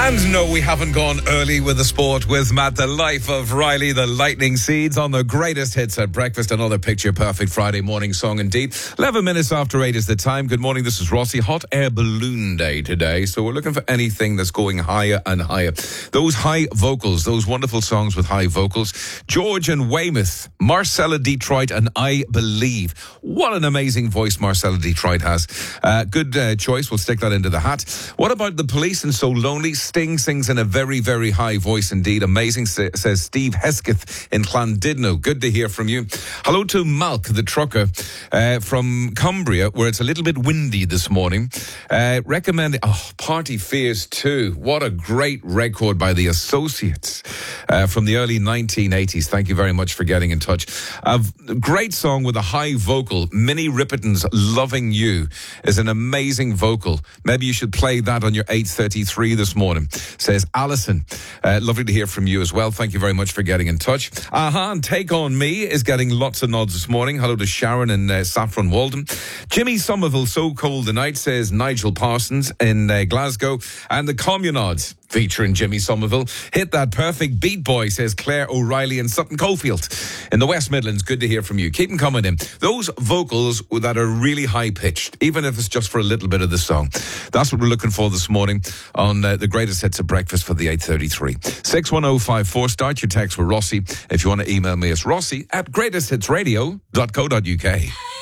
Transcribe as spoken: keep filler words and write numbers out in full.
And no, we haven't gone early with the sport with Matt. The life of Riley, the lightning seeds on the greatest hits at breakfast. Another picture perfect Friday morning song indeed. eleven minutes after eight is the time. Good morning, this is Rossi. Hot air balloon day today. So we're looking for anything that's going higher and higher. Those high vocals, those wonderful songs with high vocals. George and Weymouth, Marcella Detroit and I Believe. What an amazing voice Marcella Detroit has. Uh, good uh, choice. We'll stick that into the hat. What about The Police and So Lonely? Sting sings in a very, very high voice indeed. Amazing, says Steve Hesketh in Llandudno. Good to hear from you. Hello to Malk, the trucker uh, from Cumbria, where it's a little bit windy this morning. Uh, recommend, oh, Party Fears two. What a great record by the Associates uh, from the early nineteen eighties. Thank you very much for getting in touch. A great song with a high vocal. Minnie Riperton's Loving You is an amazing vocal. Maybe you should play that on your eight thirty-three this morning, says Alison. Uh, lovely to hear from you as well. Thank you very much for getting in touch. Aha, and Take On Me is getting lots of nods this morning. Hello to Sharon and uh, Saffron Walden. Jimmy Somerville, So Cold the Night, says Nigel Parsons in uh, Glasgow. And the Communards, featuring Jimmy Somerville. Hit That Perfect Beat Boy, says Claire O'Reilly and Sutton Coldfield in the West Midlands. Good to hear from you. Keep them coming in. Those vocals that are really high-pitched, even if it's just for a little bit of the song. That's what we're looking for this morning on uh, the greatest hits of breakfast for the eight thirty-three. six one oh five four. Start your text with Rossi. If you want to email me, it's Rossi at greatest hits radio dot co dot uk.